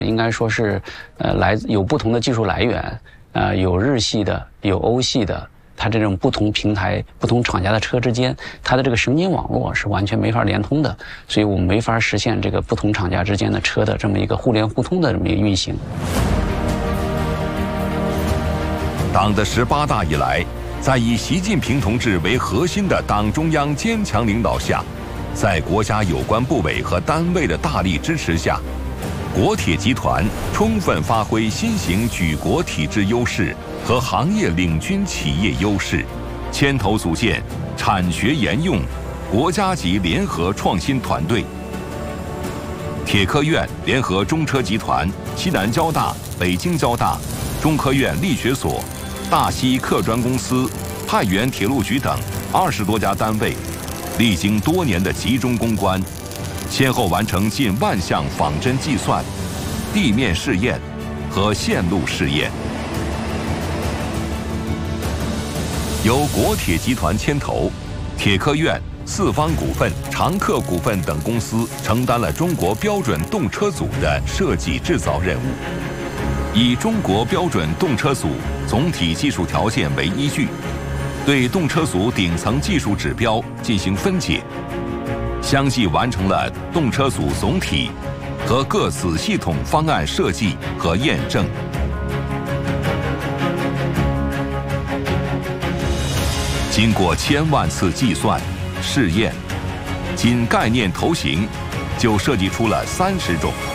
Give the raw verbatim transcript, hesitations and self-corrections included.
应该说是，呃，来自有不同的技术来源，呃，有日系的，有欧系的，它这种不同平台、不同厂家的车之间，它的这个神经网络是完全没法连通的，所以我们没法实现这个不同厂家之间的车的这么一个互联互通的这么一个运行。 党的十八大以来，在以习近平同志为核心的党中央坚强领导下，在国家有关部委和单位的大力支持下，国铁集团充分发挥新型举国体制优势和行业领军企业优势，牵头组建产学研用国家级联合创新团队。铁科院联合中车集团、西南交大、北京交大、中科院力学所、大西客专公司、太原铁路局等二十多家单位，历经多年的集中攻关，先后完成近万项仿真计算、地面试验和线路试验。由国铁集团牵头，铁科院、四方股份、长客股份等公司承担了中国标准动车组的设计制造任务，以中国标准动车组总体技术条件为依据，对动车组顶层技术指标进行分解，相继完成了动车组总体和各子系统方案设计和验证。经过千万次计算、试验，仅概念头型就设计出了三十种。